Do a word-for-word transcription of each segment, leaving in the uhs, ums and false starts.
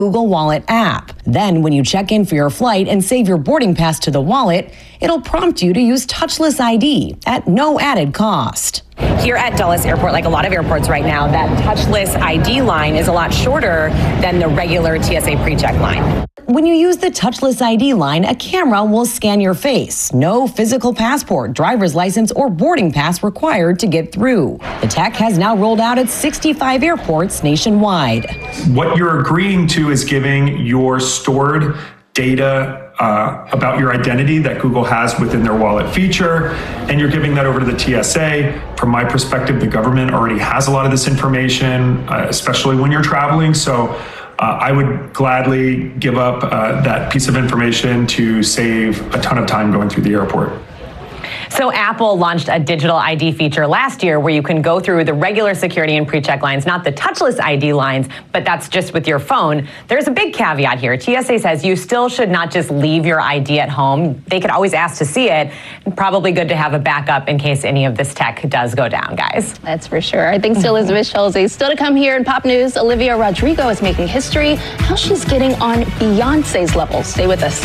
Google Wallet app. Then when you check in for your flight and save your boarding pass to the wallet, it'll prompt you to use touchless I D at no added cost. Here at Dulles Airport, like a lot of airports right now, that touchless I D line is a lot shorter than the regular T S A PreCheck line. When you use the touchless I D line, a camera will scan your face. No physical passport, driver's license, or boarding pass required to get through. The tech has now rolled out at sixty-five airports nationwide. What you're agreeing to is giving your stored data uh, about your identity that Google has within their wallet feature, and you're giving that over to the T S A. From my perspective, the government already has a lot of this information, uh, especially when you're traveling. So uh, I would gladly give up uh, that piece of information to save a ton of time going through the airport. So Apple launched a digital I D feature last year where you can go through the regular security and PreCheck lines, not the touchless I D lines, but that's just with your phone. There's a big caveat here. T S A says you still should not just leave your I D at home. They could always ask to see it. And probably good to have a backup in case any of this tech does go down, guys. That's for sure. I think still Elizabeth Schulze. Still to come here in Pop News, Olivia Rodrigo is making history. How she's getting on Beyonce's level. Stay with us.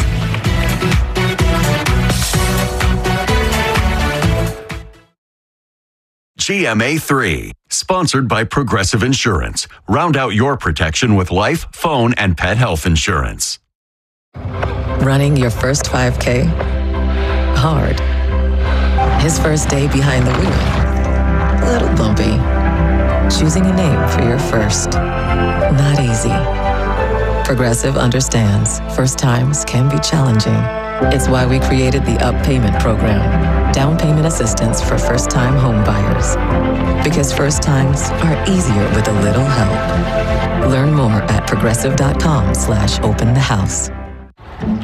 G M A three, sponsored by Progressive Insurance. Round out your protection with life, phone, and pet health insurance. Running your first five K? Hard. His first day behind the wheel? A little bumpy. Choosing a name for your first? Not easy. Progressive understands first times can be challenging. It's why we created the Up Payment Program, down payment assistance for first-time home buyers. Because first times are easier with a little help. Learn more at progressive.com slash open the house.